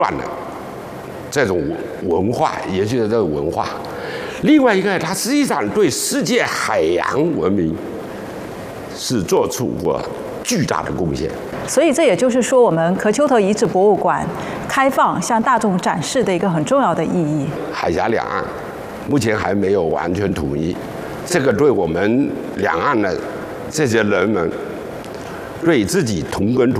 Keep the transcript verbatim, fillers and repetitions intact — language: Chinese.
断了这种文化，延续的这个文化。另外一个，它实际上对世界海洋文明是做出过巨大的贡献。 所以这也就是说，我们壳丘头遗址博物馆开放向大众展示的一个很重要的意义。 海峡两岸目前还没有完全统一，这个对我们两岸的这些人们，对自己同根同